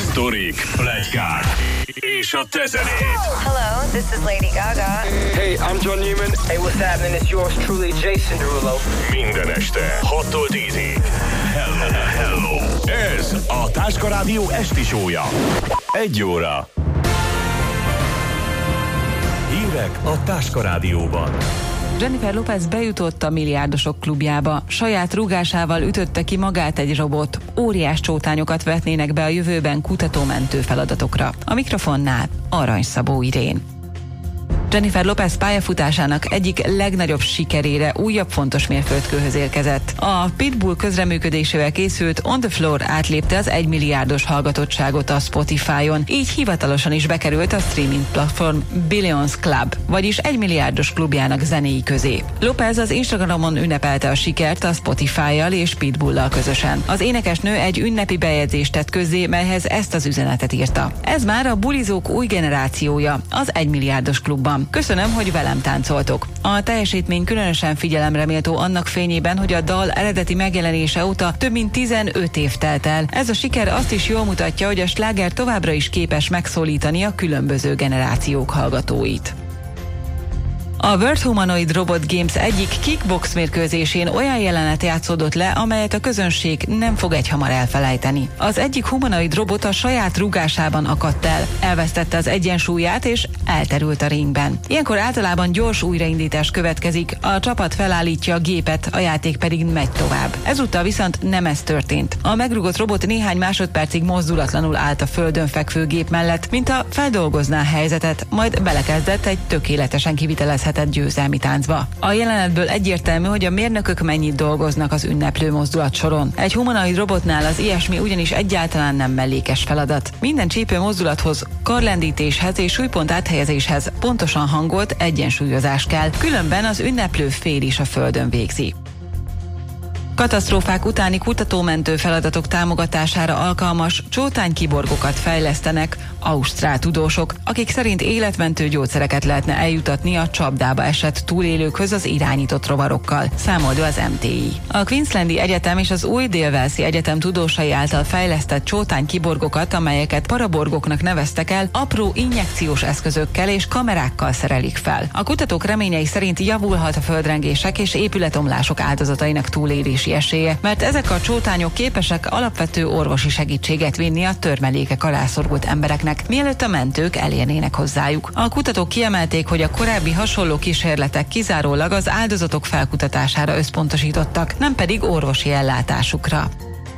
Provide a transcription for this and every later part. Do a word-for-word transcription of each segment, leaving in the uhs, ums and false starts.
sztorik, pletykák és a te zenéd. Hello, this is Lady Gaga. Hey, I'm John Newman. Hey, what's happening? It's yours truly, Jason Derulo. Minden este hattól tízig. Hello, hello. Ez a Táska Rádió esti show-ja. Egy óra. Hírek a Táska Rádióban. Jennifer Lopez bejutott a milliárdosok klubjába. Saját rúgásával ütötte ki magát egy robot. Óriás csótányokat vetnének be a jövőben kutató-mentő feladatokra. A mikrofonnál Arany Szabó Irén. Jennifer Lopez pályafutásának egyik legnagyobb sikerére újabb fontos mérföldkőhöz érkezett. A Pitbull közreműködésével készült On the Floor átlépte az egymilliárdos hallgatottságot a Spotify-on, így hivatalosan is bekerült a streaming platform Billions Club, vagyis egymilliárdos klubjának zenéi közé. Lopez az Instagramon ünnepelte a sikert a Spotify-jal és Pitbull-lal közösen. Az énekesnő egy ünnepi bejegyzést tett közzé, melyhez ezt az üzenetet írta. Ez már a bulizók új generációja, az egymilliárdos klubban. Köszönöm, hogy velem táncoltok. A teljesítmény különösen figyelemre méltó annak fényében, hogy a dal eredeti megjelenése óta több mint tizenöt év telt el. Ez a siker azt is jól mutatja, hogy a sláger továbbra is képes megszólítani a különböző generációk hallgatóit. A World Humanoid Robot Games egyik kickbox mérkőzésén olyan jelenet játszódott le, amelyet a közönség nem fog egyhamar elfelejteni. Az egyik humanoid robot a saját rúgásában akadt el, elvesztette az egyensúlyát és elterült a ringben. Ilyenkor általában gyors újraindítás következik, a csapat felállítja a gépet, a játék pedig megy tovább. Ezúttal viszont nem ez történt. A megrúgott robot néhány másodpercig mozdulatlanul állt a földön fekvő gép mellett, mint ha feldolgozná a helyzetet, majd belekezdett egy tökéletesen kivitelezhető győzelmi táncba. A jelenetből egyértelmű, hogy a mérnökök mennyit dolgoznak az ünneplő mozdulatsoron. Egy humanoid robotnál az ilyesmi ugyanis egyáltalán nem mellékes feladat. Minden csípő mozdulathoz, karlendítéshez és súlypont áthelyezéshez pontosan hangolt egyensúlyozás kell, különben az ünneplő fél is a földön végzi. Katasztrófák utáni kutatómentő feladatok támogatására alkalmas csótánykiborgokat fejlesztenek ausztrál tudósok, akik szerint életmentő gyógyszereket lehetne eljutatni a csapdába esett túlélőkhöz az irányított rovarokkal, számolt az em té i. A Queenslandi Egyetem és az új Dél-Walesi Egyetem tudósai által fejlesztett csótánykiborgokat, amelyeket paraborgoknak neveztek el, apró injekciós eszközökkel és kamerákkal szerelik fel. A kutatók reményei szerint javulhat a földrengések és épületomlások áldozatainak túlélési esélye, mert ezek a csótányok képesek alapvető orvosi segítséget vinni a törmelékek alá szorult embereknek, mielőtt a mentők elérnének hozzájuk. A kutatók kiemelték, hogy a korábbi hasonló kísérletek kizárólag az áldozatok felkutatására összpontosítottak, nem pedig orvosi ellátásukra.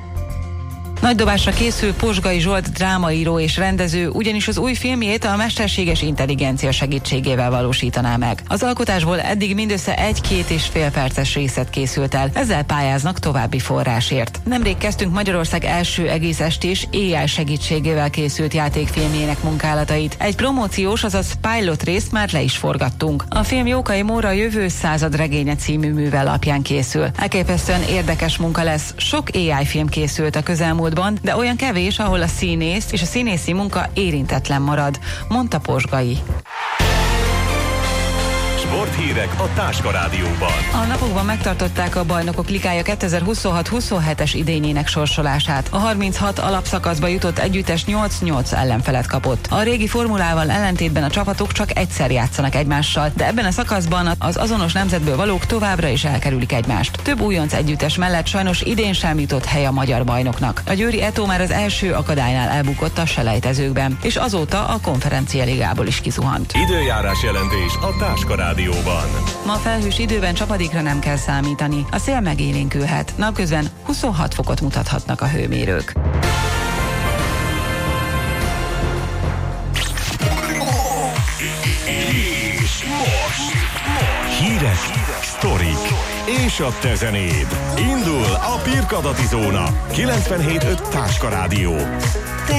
Nagy dobásra készül Posgai Zsolt drámaíró és rendező, ugyanis az új filmjét a mesterséges intelligencia segítségével valósítaná meg. Az alkotásból eddig mindössze egy-két és fél perces részlet készült el, ezzel pályáznak további forrásért. Nemrég kezdtünk Magyarország első egész estés á i segítségével készült játékfilmjének munkálatait. Egy promóciós, azaz pilot részt már le is forgattunk. A film Jókai Móra Jövő század regénye című műve alapján készül. Elképesztően érdekes munka lesz, sok á i film készült a közelmúlt, de olyan kevés, ahol a színész és a színészi munka érintetlen marad, mondta Posgai. Sporthírek a Táska Rádióban. A napokban megtartották a Bajnokok Ligája kétezer-huszonhat huszonhetes idényének sorsolását. A harminchat alapszakaszba jutott együttes nyolc-nyolc ellenfelet kapott. A régi formulával ellentétben a csapatok csak egyszer játszanak egymással, de ebben a szakaszban az azonos nemzetből valók továbbra is elkerülik egymást. Több újonc együttes mellett sajnos idén sem jutott hely a magyar bajnoknak. A győri Eto már az első akadálynál elbukott a selejtezőkben, és azóta a Konferencia Ligából is kizuhant. Időjárás jelentés a Táska Rádióban. Ma felhős időben csapadékra nem kell számítani. A szél megélénkülhet. Napközben huszonhat fokot mutathatnak a hőmérők. És most, most hírek, sztorik és a te zenéd. Indul a Pirkadati Zóna. kilencvenhét öt Táska Rádió.